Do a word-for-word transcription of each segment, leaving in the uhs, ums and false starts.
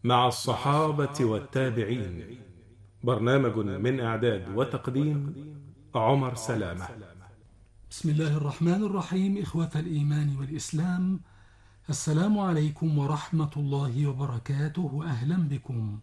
مع الصحابة والتابعين. برنامج من إعداد وتقديم عمر سلامة. بسم الله الرحمن الرحيم. إخوة الإيمان والإسلام، السلام عليكم ورحمة الله وبركاته، وأهلا بكم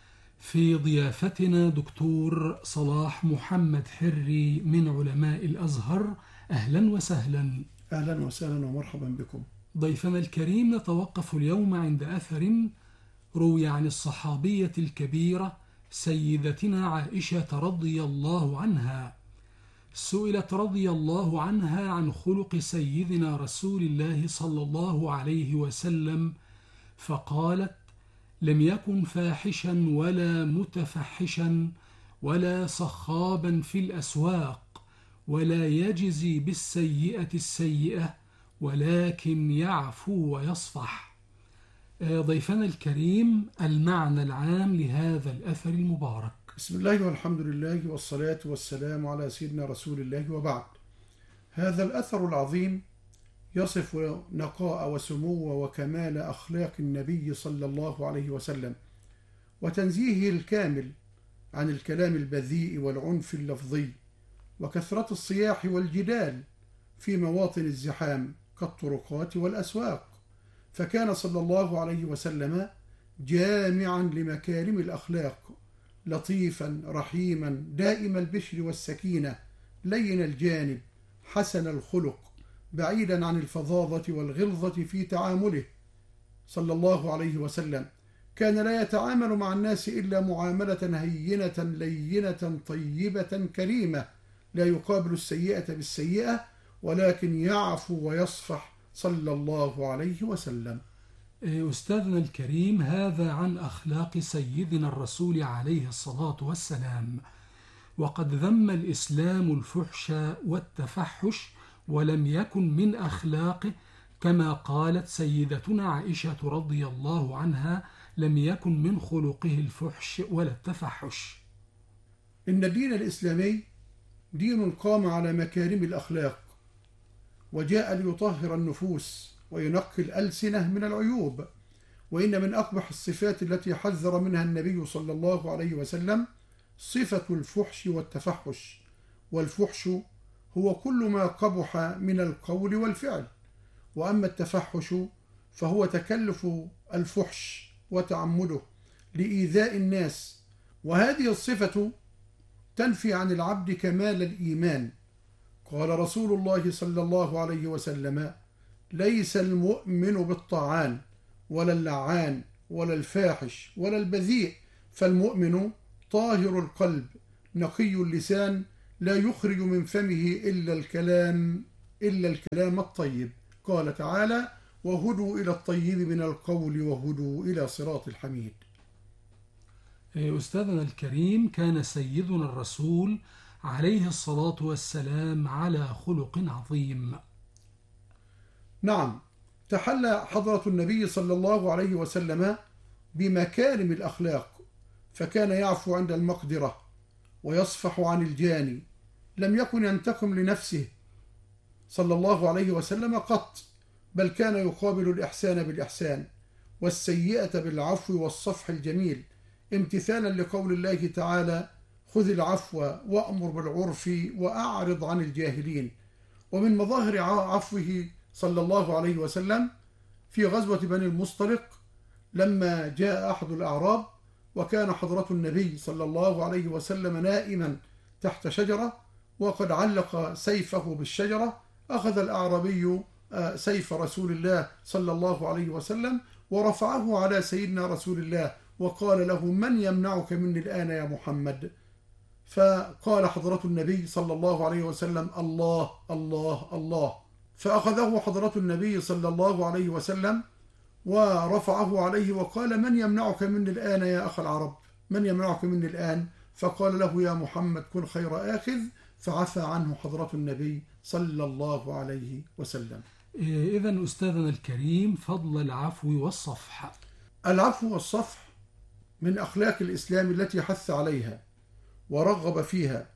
في ضيافتنا دكتور صلاح محمد حري من علماء الأزهر. أهلا وسهلا. أهلا وسهلا ومرحبا بكم. ضيفنا الكريم، نتوقف اليوم عند أثر روي عن الصحابية الكبيرة سيدتنا عائشة رضي الله عنها. سئلت رضي الله عنها عن خلق سيدنا رسول الله صلى الله عليه وسلم، فقالت: لم يكن فاحشا ولا متفحشا ولا صخابا في الأسواق، ولا يجزي بالسيئة السيئة، ولكن يعفو ويصفح. ضيفنا الكريم، المعنى العام لهذا الأثر المبارك. بسم الله والحمد لله والصلاة والسلام على سيدنا رسول الله، وبعد. هذا الأثر العظيم يصف نقاء وسمو وكمال أخلاق النبي صلى الله عليه وسلم، وتنزيهه الكامل عن الكلام البذيء والعنف اللفظي وكثرة الصياح والجدال في مواطن الزحام كالطرقات والأسواق. فكان صلى الله عليه وسلم جامعا لمكارم الأخلاق، لطيفا رحيما دائم البشر والسكينة، لين الجانب حسن الخلق، بعيدا عن الفظاظة والغلظة في تعامله. صلى الله عليه وسلم كان لا يتعامل مع الناس إلا معاملة هينة لينة طيبة كريمة، لا يقابل السيئة بالسيئة، ولكن يعفو ويصفح صلى الله عليه وسلم. أستاذنا الكريم، هذا عن أخلاق سيدنا الرسول عليه الصلاة والسلام. وقد ذم الإسلام الفحش والتفحش، ولم يكن من أخلاقه، كما قالت سيدتنا عائشة رضي الله عنها: لم يكن من خلقه الفحش ولا التفحش. إن الدين الإسلامي دين قام على مكارم الأخلاق، وجاء ليطهر النفوس وينقي الألسنة من العيوب. وإن من أقبح الصفات التي حذر منها النبي صلى الله عليه وسلم صفة الفحش والتفحش. والفحش هو كل ما قبح من القول والفعل، وأما التفحش فهو تكلف الفحش وتعمده لإيذاء الناس. وهذه الصفة تنفي عن العبد كمال الإيمان. قال رسول الله صلى الله عليه وسلم: ليس المؤمن بالطعان ولا اللعان ولا الفاحش ولا البذيء، فالمؤمن طاهر القلب نقي اللسان، لا يخرج من فمه إلا الكلام إلا الكلام الطيب. قال تعالى: وهدوا إلى الطيب من القول وهدوا إلى صراط الحميد. أستاذنا الكريم، كان سيدنا الرسول عليه الصلاة والسلام على خلق عظيم. نعم، تحلى حضرة النبي صلى الله عليه وسلم بمكارم الأخلاق، فكان يعفو عند المقدرة ويصفح عن الجاني. لم يكن ينتقم لنفسه صلى الله عليه وسلم قط، بل كان يقابل الإحسان بالإحسان والسيئة بالعفو والصفح الجميل، امتثالا لقول الله تعالى: خذ العفو وأمر بالعرف وأعرض عن الجاهلين. ومن مظاهر عفوه صلى الله عليه وسلم في غزوة بني المصطلق، لما جاء أحد الأعراب وكان حضرة النبي صلى الله عليه وسلم نائما تحت شجرة وقد علق سيفه بالشجرة، أخذ الأعرابي سيف رسول الله صلى الله عليه وسلم ورفعه على سيدنا رسول الله وقال له: من يمنعك مني الآن يا محمد؟ فقال حضرة النبي صلى الله عليه وسلم: الله الله الله. فأخذه حضرة النبي صلى الله عليه وسلم ورفعه عليه وقال: من يمنعك مني الآن يا أخ العرب؟ من يمنعك مني الآن؟ فقال له: يا محمد كن خير آخذ. فعفى عنه حضرة النبي صلى الله عليه وسلم. إذن أستاذنا الكريم، فضل العفو والصفح. العفو والصفح من أخلاق الإسلام التي حث عليها ورغب فيها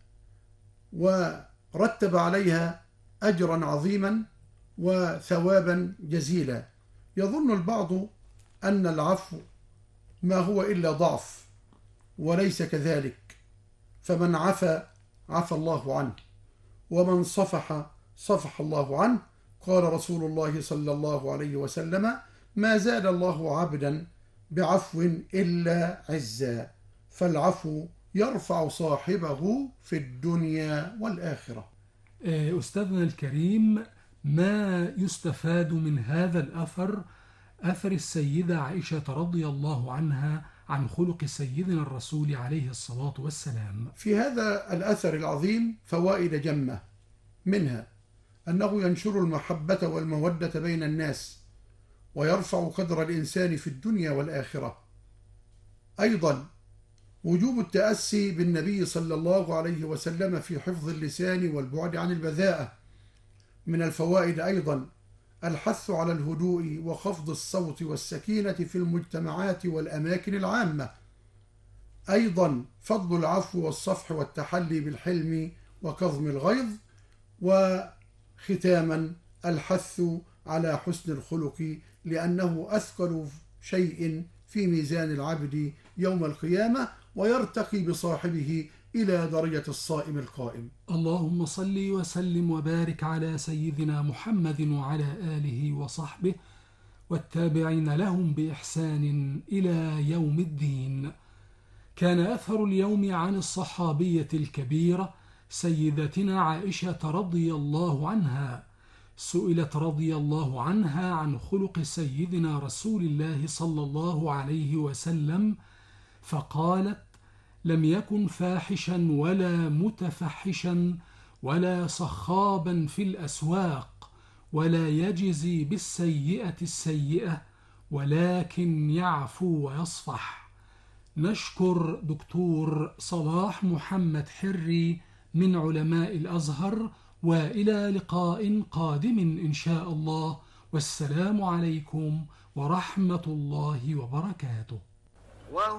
ورتب عليها أجرا عظيما وثوابا جزيلا. يظن البعض أن العفو ما هو إلا ضعف، وليس كذلك. فمن عفا عفى الله عنه، ومن صفح صفح الله عنه. قال رسول الله صلى الله عليه وسلم: ما زاد الله عبدا بعفو إلا عزا، فالعفو يرفع صاحبه في الدنيا والآخرة. أستاذنا الكريم، ما يستفاد من هذا الأثر، أثر السيدة عائشة رضي الله عنها عن خلق سيدنا الرسول عليه الصلاة والسلام؟ في هذا الأثر العظيم فوائد جمة، منها أنه ينشر المحبة والمودة بين الناس، ويرفع قدر الإنسان في الدنيا والآخرة. أيضا وجوب التأسي بالنبي صلى الله عليه وسلم في حفظ اللسان والبعد عن البذاءة. من الفوائد أيضا الحث على الهدوء وخفض الصوت والسكينة في المجتمعات والأماكن العامة. أيضا فضل العفو والصفح والتحلي بالحلم وكظم الغيظ. وختاما الحث على حسن الخلق، لأنه أثقل شيء في ميزان العبد يوم القيامة، ويرتقي بصاحبه إلى درجة الصائم القائم. اللهم صل وسلم وبارك على سيدنا محمد وعلى آله وصحبه والتابعين لهم بإحسان إلى يوم الدين. كان أثر اليوم عن الصحابية الكبيرة سيدتنا عائشة رضي الله عنها. سئلت رضي الله عنها عن خلق سيدنا رسول الله صلى الله عليه وسلم، فقالت: لم يكن فاحشا ولا متفحشا ولا صخابا في الأسواق، ولا يجزي بالسيئة السيئة، ولكن يعفو ويصفح. نشكر دكتور صلاح محمد حري من علماء الأزهر، وإلى لقاء قادم إن شاء الله، والسلام عليكم ورحمة الله وبركاته.